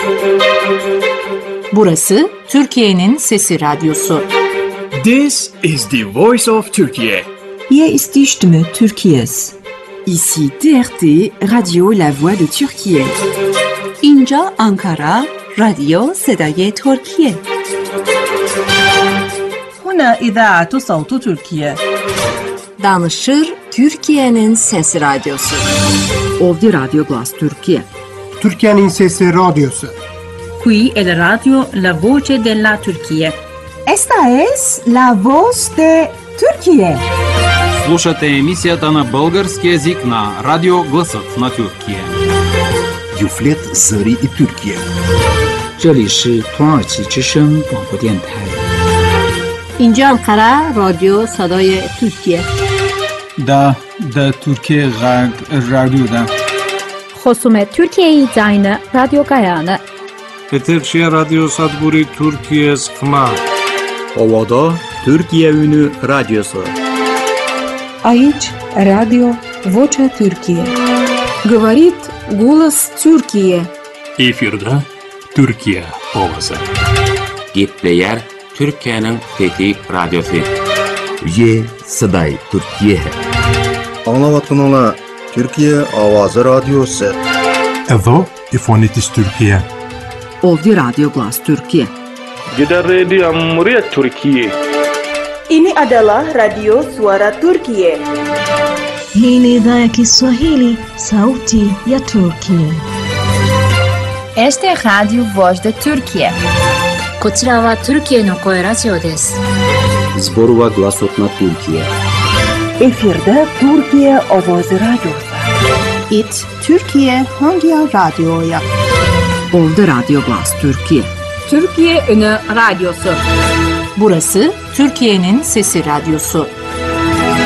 Burası Türkiye'nin Sesi Radyosu. This is the voice of Turkey. Hier ist die Stimme Türkiye's. Ici TRT, Radio La Voix de Türkiye. اینجا آنکارا، رادیو صدای ترکیه. هنا إذاعة صوت تركيا. Danışır Türkiye'nin Sesi Radyosu. Ovdi Radio Glas Türkiye. Türkiye'nin Sesi Radyosu. Qui è la radio La Voce della Turchia. Esta es La Voz de Turquía. Слушате емисията на български език на Радио Гласът на Türkiye. Юфлет Зари и Türkiye. 这里是土耳其之声广播电台。 اینجا Ankara رادیو صدای ترکیه. Da Türkiye Radyo'da. خصوم Türkiye Zayne Radyo Gayane. Peterşehir Radyo Sadburi Türkiye Skma. Ovada Türkiye Ünü Radyosu. Aici Radio Vocea Türkiye. Говорит голос Türkiye. Efirde Türkiye ovası. Gitleyer Türkiye'nin Fethi Radyosu. Ye Saday Türkiye. Anlavatın ola Türkiye Avazı Radyosu. Evo İfonitis Türkiye. Ovdi Radio Glas Türkiye. Gider Radio Cumhuriyet Türkiye. Ini adalah Radio Suara Turkiye. Hii ni idhaa ya Kiswahili, Sauti ya Turkiye. Este Radio Voz de Turkiye. こちらはTürkiyeの声ラジオです。 Zborova Glasot na Türkiye. Efirde Türkiye Ovoz Radyosu. It Türkiye hangi radyoya? Ovdi Radio Glas Türkiye. Türkiye Ünü Radyosu. Burası Türkiye'nin Sesi Radyosu.